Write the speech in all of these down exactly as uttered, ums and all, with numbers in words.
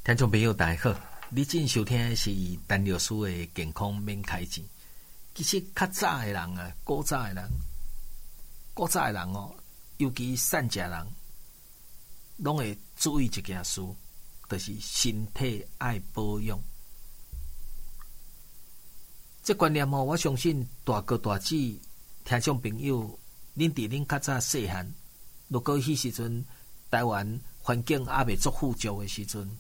听众朋友大家好，你正收听的是陈律师的健康免开钱。其实较早的人啊，古早的人，古早的人哦，尤其善食人，拢会注意一件事，就是身体爱保养。这观念哦，我相信大哥大姐听众朋友，恁伫恁较早细汉，如果迄时阵台湾环境还未足富足的时阵，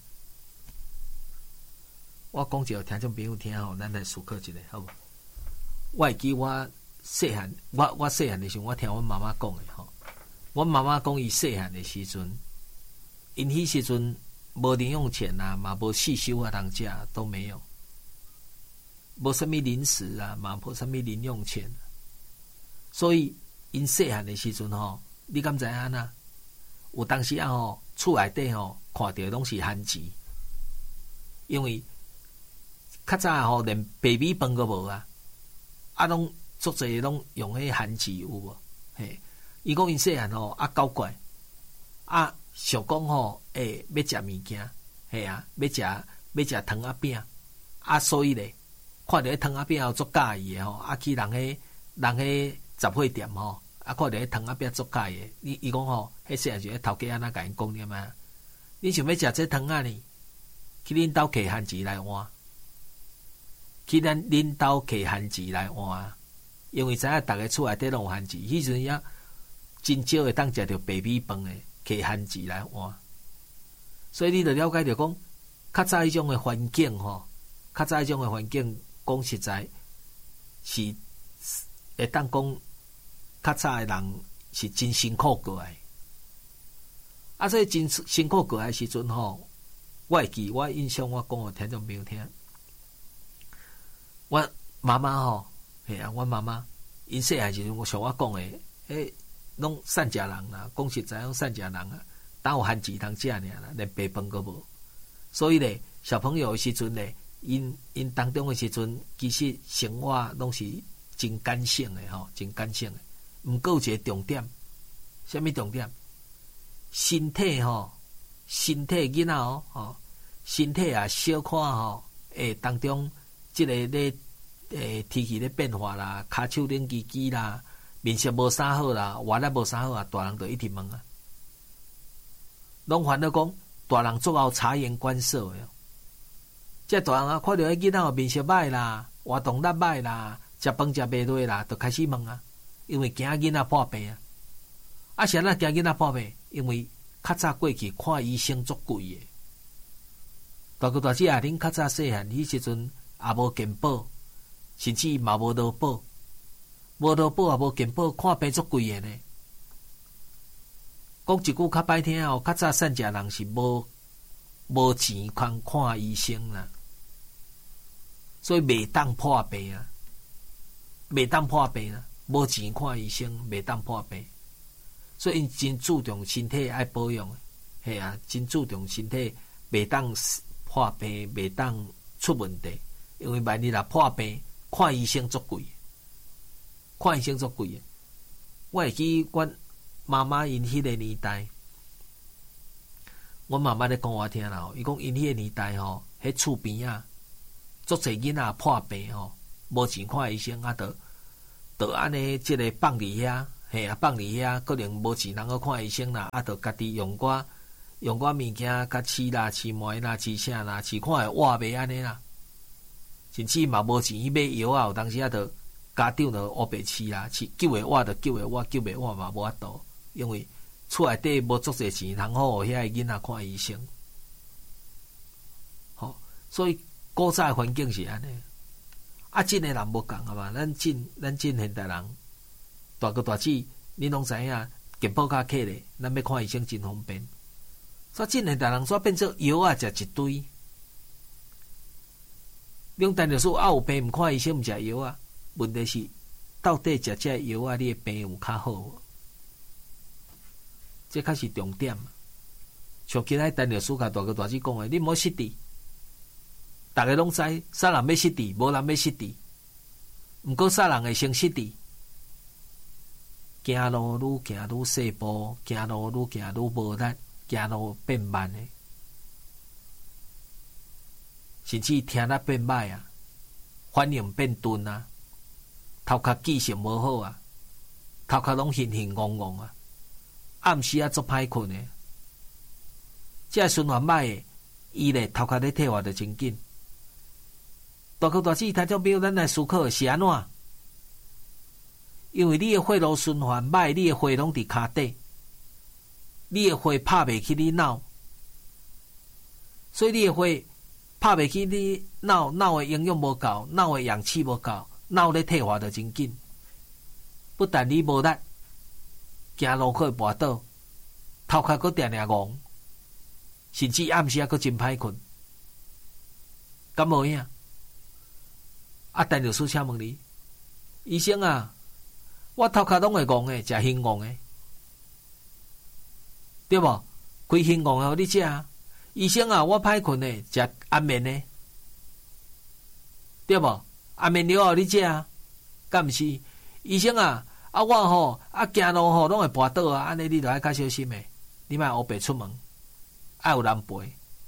我讲一个听众朋友听吼，咱来思考一下，好无？我会记我细汉，我我细汉的时候，我听我妈妈讲的吼。我妈妈讲伊细汉的时阵，因迄时阵无零用钱啊，嘛无四修啊，通食都没有，无什么零食啊，嘛无什么零用钱，所以因细汉的时阵吼，你敢知影呐？有当时啊吼，厝内底吼看到拢是番薯，因为较早吼连白米饭都无啊，啊拢足侪拢用迄番薯有无？嘿，伊讲因细汉吼啊搞怪，啊想讲吼诶要食物件，嘿啊要食要食糖仔饼，啊所以咧看到迄糖仔饼足介意诶吼，啊去人迄人迄杂货店吼，啊看到迄糖仔饼足介意，伊伊讲吼，迄细汉时迄头家安那甲因讲念啊，你想要食这糖仔呢？去恁兜摕番薯来换。去咱恁兜摕番薯来换，因为知影逐个厝内底拢有番薯，迄阵也真少会当食着白米饭诶，摕番薯来换。所以你着了解着讲，较早迄种诶环境吼，较早迄种诶环境，讲实在是会当讲，较早诶人是真辛苦过来。啊，所以真辛苦过来时阵吼，我会记我印象，我讲互听众朋友听。我妈妈吼，嘿啊，我妈妈因细汉时阵，我像我讲诶，迄拢善食人啦，讲实在，拢善食人啊，当有番薯通食尔啦，连白饭都无。所以咧，小朋友诶时阵咧，因因当中诶时阵，其实生活拢是真干性诶吼，真干性诶。毋过有一个重点，啥物重点？身体吼，身体囡仔哦，吼，身体啊小可吼，诶当中。即、這个咧，诶，天气咧变化啦，骹手冷吱吱啦，面色无啥好啦，活力无啥好啊，大人就一直问啊，拢烦恼讲，大人做后察言观色诶。即大人啊，看到迄囡仔面色歹啦，活动力歹啦，食饭食袂落啦，就开始问啊，因为惊囡仔破病啊。啊，是安怎惊囡仔破病？因为较早过去看医生足贵诶。大哥大姐啊，恁较早细汉迄时阵。也无健保，甚至嘛无劳保，无劳保也无健保，看病足贵诶呢。讲一句较歹听哦，较早善食人是无无钱通看医生啦，所以袂当破病啊，袂当破病啊，无钱看医生，袂当破病，所以因真注重身体爱保养，系啊，真注重身体，袂当破病，袂当出问题。因为万一若破病，看医生足贵，看医生足贵。我会记阮妈妈因迄个年代，阮妈妈咧讲我听啦，伊讲因迄个年代吼，迄厝边啊，足侪囡仔破病吼，无钱看医生啊，得得安尼即个放伫遐，嘿啊放伫遐，可能无钱通去看医生啦，啊，得家己用寡用寡物件，甲饲啦、饲糜啦、饲啥啦、饲看会活袂安尼啦。甚至嘛无钱去买药啊，有当时啊，着家长着乌白饲啦，饲救会活着救会活，救袂活嘛无法度，因为厝内底无足侪钱，通好互遐个囡仔看医生。好，所以古早的环境是安尼。啊，真诶人无共啊嘛，咱真咱真现代人，大哥大姐，恁拢知影，健保卡客咧，咱要看医生真方便。所以真现代人煞变做药啊，食一堆。你讲陈律师啊，有病毋看医生毋食药啊？问题是，到底食这药啊，你诶病有较好无？这较是重点。像今仔陈律师甲大哥大姐讲诶，你莫失智，大家拢知，啥人要失智，无人要失智。毋过啥人会先失智？行路愈行愈细步，行路愈行愈无力，行路变慢诶。 甚至听力变歹啊，反应变钝啊，头壳记性无好啊，头壳拢晕晕戆戆啊，暗时啊足歹困的。这循环歹的，伊咧头壳咧退化就真紧。大哥大姊听众朋友，咱来思考是安怎？因为你的血路循环歹，你的血拢伫骹底，你的血拍袂去你脑，所以你的血拍袂去你脑，脑的营养无够，脑的氧气无够，脑咧退化就真紧。不但你无力，行路会跋倒，头壳佫定定戆，甚至暗时啊佫真歹困，敢无影？啊，陈律师请问你，医生啊，我头壳拢会戆诶，食兴戆诶，对无？规兴戆诶，互你食啊。医生啊，我歹困诶，食安眠诶，对无？安眠药互你食啊，敢毋是？医生啊，啊我吼啊行路吼拢会跋倒啊，安尼你著爱较小心诶，你莫黑白出门，爱有人陪，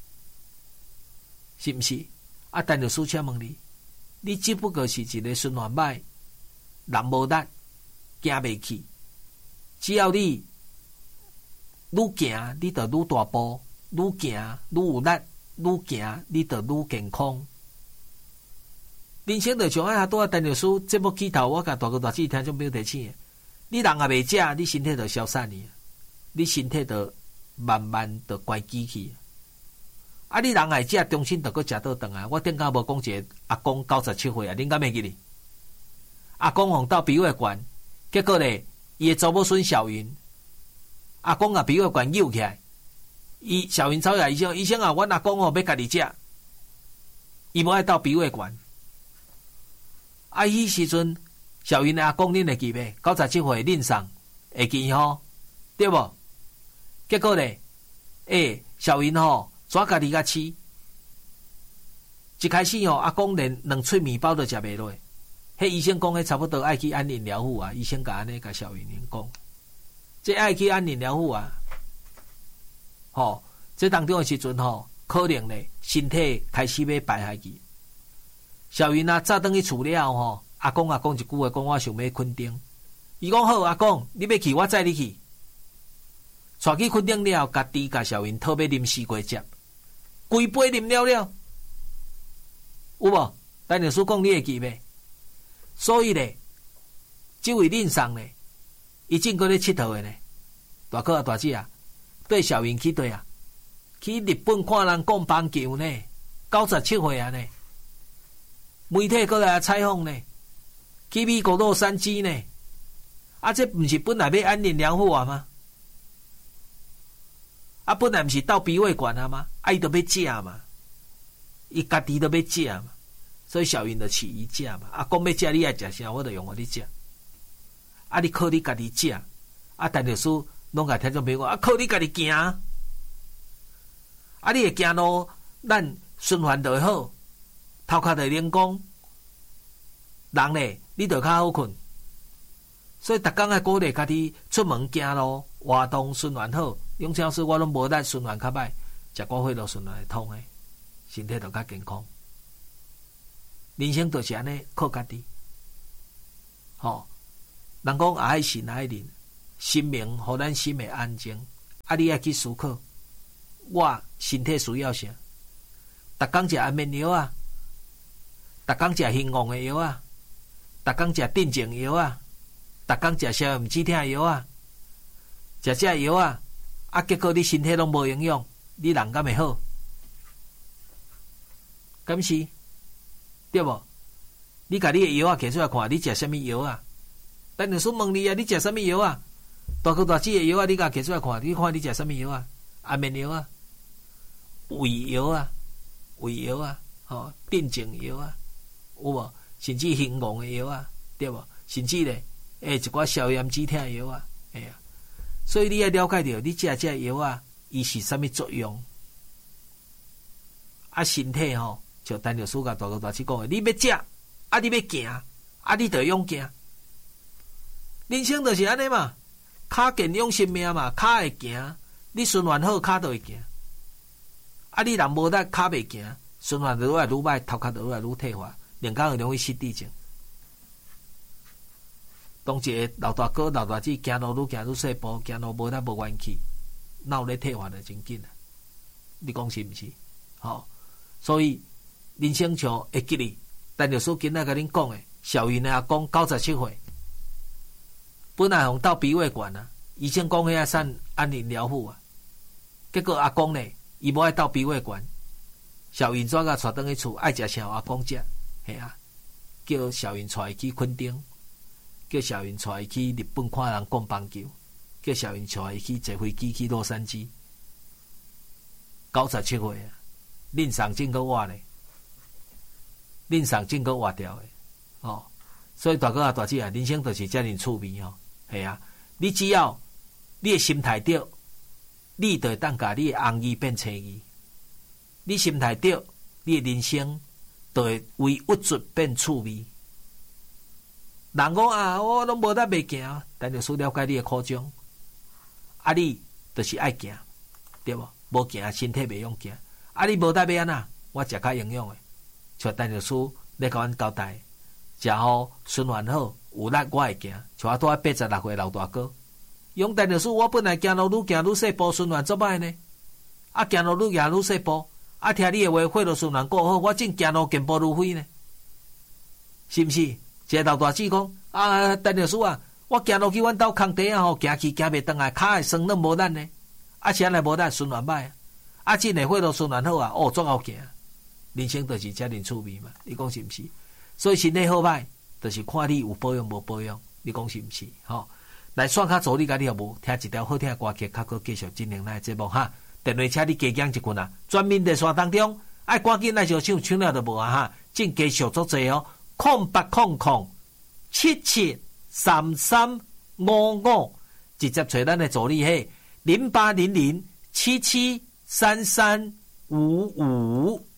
是毋是？啊，陈律师请问你。你只不过是一个循环歹，人无力，行袂去。只要你愈行，你就愈大步；愈行愈有力，愈行你就愈健康。人生就像啊，拄啊，陈律师节目起头，我甲大哥大姊听众朋友提醒：你人也袂食，你身体就消散去，你身体就慢慢就关机去。啊！你人爱食，中心就搁食倒转啊！我顶下无讲一个阿公九十七岁啊，恁敢会记哩？阿公红到鼻胃管，结果咧，伊的查某孙小云，阿公啊鼻胃管扭起来，伊小云走来医生，医生啊，阮阿公哦要家己食，伊无爱到鼻胃管。啊，迄时阵小云的阿公恁会记袂？九十七岁恁送会记吼，对无？结果咧，诶、欸，小云吼。抓家己甲饲，一开始吼，阿公连两喙面包都食袂落。迄医生讲，迄差不多爱去安宁疗护啊。医生甲安尼甲小云玲讲，这爱去安宁疗护啊。吼，这当中的时阵吼，可能咧身体开始要败下去。小云啊，早倒去厝了吼，阿公啊讲一句话，讲我想要困顶。伊讲好，阿公，你要去，我载你去。带去困顶了，家己甲小云讨要啉四果汁。规杯啉了了，有无？陈律师讲你会记袂？所以咧，这位恁送咧，伊正搁咧佚佗诶呢。大哥啊，大姐啊，对小云去对啊，去日本看人讲棒球呢，九十七岁啊呢。媒体搁来采访呢，去美国洛杉矶呢，啊，这毋是本来要安宁疗护啊吗？啊，本来毋是到鼻胃管啊吗？啊，伊都要食嘛，伊家己都要食嘛，所以小云就饲伊食嘛。啊，讲要食你爱食啥，我就用互你食。啊，你靠你家己食，啊，陈律师拢甲听众朋友讲，啊，靠你家己行。啊，你会行路，咱循环就会好，头壳就会灵光，人咧你就较好困。所以逐工爱鼓励家己出门行路、活动循环好。用超市我拢无力循环较歹，食果血路循环会通诶，身体就较健康。人生就是安尼靠家己。吼、哦，人讲爱信爱人，心明互咱心会安静。啊，你爱去思考，我身体需要啥？逐工食安眠药啊，逐工食兴旺诶药啊，逐工食镇静药啊，逐工食消炎止痛药啊，食这药啊。啊！结果你身体拢无营养，你人敢会好？敢是？对无？你甲你的药啊摕出来看，你食什么药啊？陈律师问你啊，你食什么药啊？大哥大姊的药啊，你甲摕出来看，你看你食什么药啊？安眠药啊，胃药啊，胃药啊，吼，镇静药啊，有无？甚至兴旺的药啊，对无？甚至咧，诶，一寡消炎止痛药啊，哎呀。所以你要了解到，你食这药啊，伊是啥物作用？啊，身体吼，像陈律师甲大哥大姊讲的，你要食，啊，你要行，啊，你就用行。人生就是安尼嘛，脚健养生命嘛，脚会行，你循环好，脚就会行。啊，你人无力，脚袂行， 循环愈来愈歹，头壳愈来愈退化，连讲会容易失智症。当一个老大哥、老大姐行路愈行愈细步，行路无力无元气，脑咧退化就真紧啊！你讲是毋是？吼、哦，所以人生像会记哩。陈律师今仔甲恁讲诶，小云诶阿公九十七岁，本来互斗鼻胃管啊，医生讲遐产安宁疗护啊，结果阿公呢，伊无爱斗鼻胃管，小云怎甲带转去厝，爱食啥阿公食，系啊，叫小云带伊去垦丁，叫小云带伊去日本看人讲棒球，叫小云带伊去坐飞机去洛杉矶，九十七岁啊，恁上正个活呢？恁上正个活掉诶，哦，所以大哥啊、大姐啊，人生就是遮尔趣味哦，系啊，你只要你诶心态对，你就会当甲你诶红字变青字；你心态对，你诶人生就会为郁卒变趣味。人讲啊，我拢无得袂行，但就需了解你诶苦衷，啊，你就是爱行，对无？无行身体袂用行，啊，你无得要安怎？我食较营养诶。像陈律师咧甲阮交代，食好循环好，有力我会行。像我拄啊八十六岁老大哥，用陈律师，我本来行路愈行愈细步，循环做歹呢。啊，行路愈行愈细步，啊，听你诶话，血路循环过好，我正行路健步如飞呢。是毋是？一个老大姐讲啊，陈律师啊，我行路去阮兜空地啊，吼，行去行袂转来，骹会酸软无力呢。啊，是安尼无力，循环歹啊。啊，真诶血路循环好啊，哦，足好行。人生就是遮尔趣味嘛，你讲是毋是？所以身体好歹，就是看你有保养无保养，你讲是毋是？吼、哦，来线卡助你家己有无？听一条好听诶歌曲，较搁继续进行咱诶节目哈。电话车你加讲一句啊，全面热线当中，爱赶紧来就唱，唱了就无啊哈，正继续足济哦，空八空空七七三三五五，直接找咱诶助理嘿，零八零零七七三三五五。